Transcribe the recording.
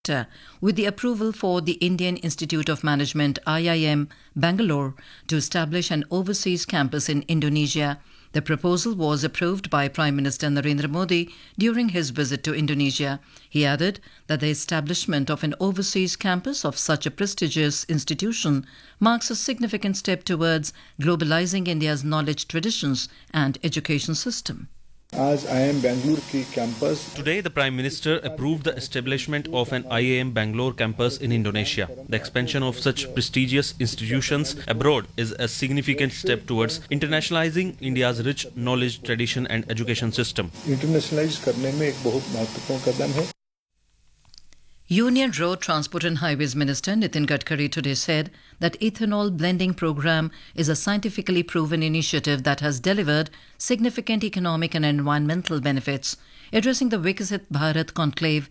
with the approval for the Indian Institute of Management IIM Bangalore to establish an overseas campus in Indonesia. The proposal was approved by Prime Minister Narendra Modi during his visit to Indonesia. He added that the establishment of an overseas campus of such a prestigious institution marks a significant step towards globalizing India's knowledge traditions and education system. आज IIM Bangalore की campus. Today, the Prime Minister approved the establishment of an IIM Bangalore campus in Indonesia. The expansion of such prestigious institutions abroad is a significant step towards internationalizing India's rich knowledge, tradition and education system. Internationalize करने में एक बहुत महत्वपूर्ण कदम है. Union Road Transport and Highways Minister Nitin Gadkari today said that ethanol blending program is a scientifically proven initiative that has delivered significant economic and environmental benefits. Addressing the Viksit Bharat conclave